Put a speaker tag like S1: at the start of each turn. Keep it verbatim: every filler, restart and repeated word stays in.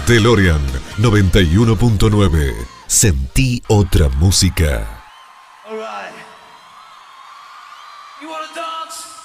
S1: DeLorean noventa y uno punto nueve. Sentí otra música.
S2: All right. You wanna dance?